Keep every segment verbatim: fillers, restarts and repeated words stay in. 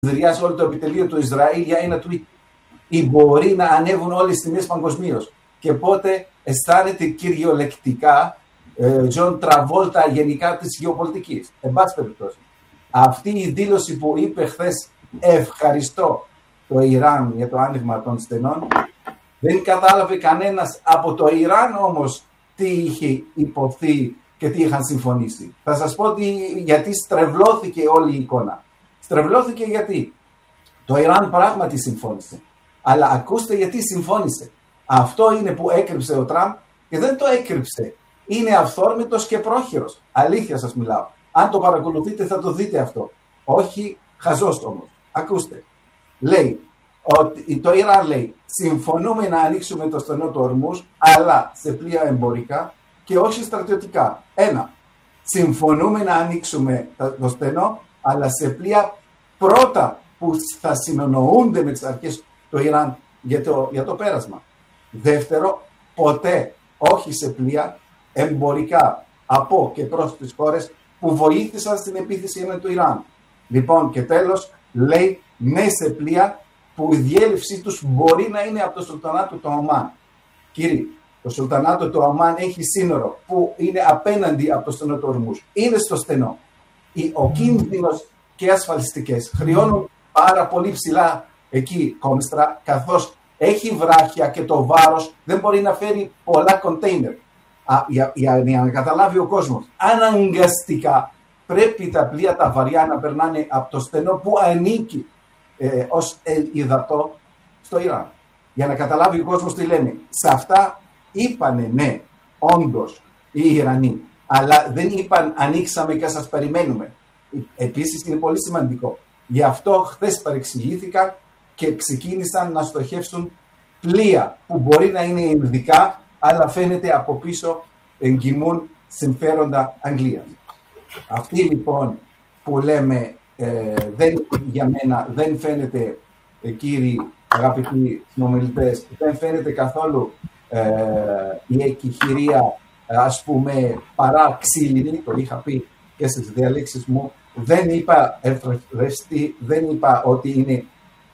πληστηριάσει όλο το επιτελείο του Ισραήλ για ένα tweet. Ή μπορεί να ανέβουν όλες τις τιμές παγκοσμίως. Και πότε αισθάνεται κυριολεκτικά Τζον Τραβόλτα γενικά της γεωπολιτικής. Εν πάση περιπτώσει. Αυτή η δήλωση που είπε χθες ευχαριστώ το Ιράν για το άνοιγμα των στενών, δεν κατάλαβε κανένας από το Ιράν όμως τι είχε υποθεί και τι είχαν συμφωνήσει. Θα σας πω τι, γιατί στρεβλώθηκε όλη η εικόνα. Στρεβλώθηκε γιατί το Ιράν πράγματι συμφώνησε. Αλλά ακούστε γιατί συμφώνησε. Αυτό είναι που έκρυψε ο Τραμπ και δεν το έκρυψε. Είναι αυθόρμητος και πρόχειρος. Αλήθεια σας μιλάω. Αν το παρακολουθείτε θα το δείτε αυτό. Όχι χαζός όμως. Ακούστε. Λέει ότι το Ιράν λέει συμφωνούμε να ανοίξουμε το στενό του Ορμούζ αλλά σε πλοία εμπορικά και όχι στρατιωτικά. Ένα. Συμφωνούμε να ανοίξουμε το στενό αλλά σε πλοία πρώτα που θα συνονοούνται με τις αρχές του Ιράν για το, για το πέρασμα. Δεύτερο, ποτέ όχι σε πλοία εμπορικά από και προς τις χώρες που βοήθησαν στην επίθεση με το Ιράν. Λοιπόν, και τέλος, λέει ναι σε πλοία που η διέλευσή τους μπορεί να είναι από το Σουλτανάτο του Ομάν. Κύριε, το Σουλτανάτο του Ομάν έχει σύνορο που είναι απέναντι από το στενό του Ορμούζ. Είναι στο στενό. Ο κίνδυνος και ασφαλιστικές χρειώνουν πάρα πολύ ψηλά εκεί κόμιστρα, καθώς έχει βράχια και το βάρος δεν μπορεί να φέρει πολλά κοντέινερ. Για, για, για να καταλάβει ο κόσμος. Αναγκαστικά πρέπει τα πλοία τα βαριά να περνάνε από το στενό που ανήκει ε, ως υδατό στο Ιράν. Για να καταλάβει ο κόσμος τι λένε. Σε αυτά είπανε ναι, όντως οι Ιρανοί, αλλά δεν είπαν ανοίξαμε και σας περιμένουμε. Επίσης είναι πολύ σημαντικό. Γι' αυτό χθες παρεξηγήθηκαν και ξεκίνησαν να στοχεύσουν πλοία που μπορεί να είναι ειδικά, αλλά φαίνεται από πίσω εγκυμούν συμφέροντα Αγγλίας. Αυτή λοιπόν που λέμε ε, δεν, για μένα δεν φαίνεται, ε, κύριοι αγαπητοί συνομιλητές, δεν φαίνεται καθόλου ε, η εκεχηρία, ας πούμε, παρά ξύλινη, το είχα πει και στις διαλέξεις μου, δεν είπα ευθρευστή, δεν είπα ότι είναι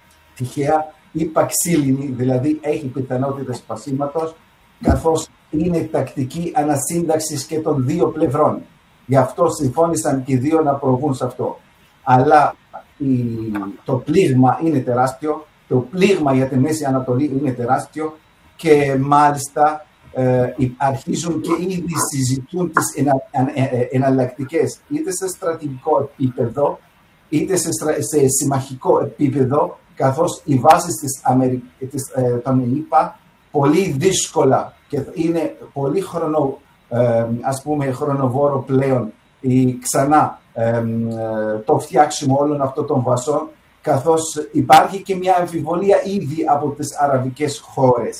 τυχαία, είπα ξύλινη, δηλαδή έχει πιθανότητες σπασίματος, καθώς είναι τακτική ανασύνταξης και των δύο πλευρών. Γι' αυτό συμφώνησαν και οι δύο να προβούν σε αυτό. Αλλά η, το πλήγμα είναι τεράστιο, το πλήγμα για τη Μέση Ανατολή είναι τεράστιο και μάλιστα ε, αρχίζουν και ήδη συζητούν τις ενα, ε, ε, εναλλακτικές είτε σε στρατηγικό επίπεδο είτε σε, σε συμμαχικό επίπεδο, καθώς οι βάσεις της Αμερι... της, ε, των ΗΠΑ πολύ δύσκολα και είναι πολύ χρονο, ε, ας πούμε, χρονοβόρο πλέον η, ξανά ε, το φτιάξιμο όλων αυτών των βασών, καθώς υπάρχει και μια αμφιβολία ήδη από τις αραβικές χώρες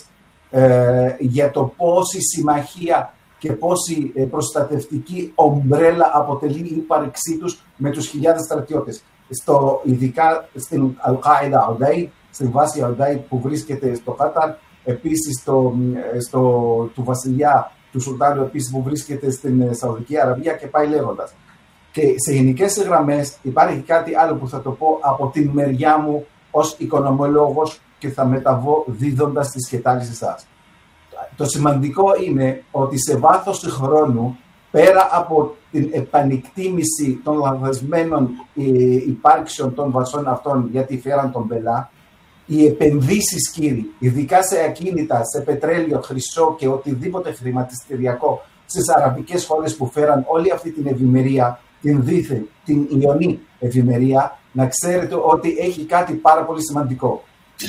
ε, για το πόση συμμαχία και πόση προστατευτική ομπρέλα αποτελεί η ύπαρξή τους με τους χιλιάδες στρατιώτες. Στο, ειδικά στην Al-Qaeda Udaid, στην βάση Udaid που βρίσκεται στο Κατάρ, επίσης στο, στο, του βασιλιά του Σουλτάνου επίσης που βρίσκεται στην Σαουδική Αραβία και πάει λέγοντας. Και σε γενικές γραμμές υπάρχει κάτι άλλο που θα το πω από την μεριά μου ως οικονομολόγος και θα μεταβώ δίδοντας τη σκετάλη σε εσάς. Το σημαντικό είναι ότι σε βάθος του χρόνου, πέρα από την επανεκτίμηση των λανθασμένων υπάρξεων των βασών αυτών γιατί φέραν τον πελά, οι επενδύσεις, κύριοι, ειδικά σε ακίνητα, σε πετρέλαιο, χρυσό και οτιδήποτε χρηματιστηριακό στις αραβικές χώρες που φέραν όλη αυτή την ευημερία, την δίθεν, την ιονή ευημερία, να ξέρετε ότι έχει κάτι πάρα πολύ σημαντικό.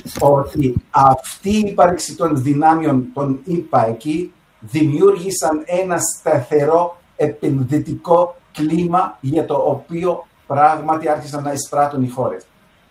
Ότι αυτή η ύπαρξη των δυνάμεων των ΗΠΑ εκεί δημιούργησαν ένα σταθερό επενδυτικό κλίμα για το οποίο πράγματι άρχισαν να εισπράττουν οι χώρες.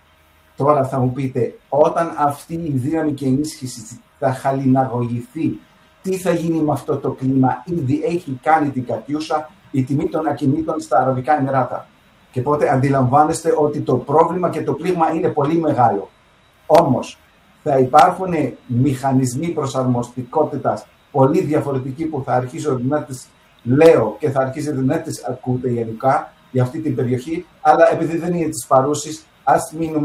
Τώρα θα μου πείτε, όταν αυτή η δύναμη και ενίσχυση θα χαλιναγωγηθεί, τι θα γίνει με αυτό το κλίμα? Ήδη έχει κάνει την κατιούσα η τιμή των ακινήτων στα Αραβικά Εμιράτα. Και οπότε αντιλαμβάνεστε ότι το πρόβλημα και το πλήγμα είναι πολύ μεγάλο. Όμως θα υπάρχουν μηχανισμοί προσαρμοστικότητας πολύ διαφορετικοί που θα αρχίσω να τις λέω και θα αρχίσετε να τις ακούτε γενικά για αυτή την περιοχή, αλλά επειδή δεν είναι της παρούσης, ας μείνουμε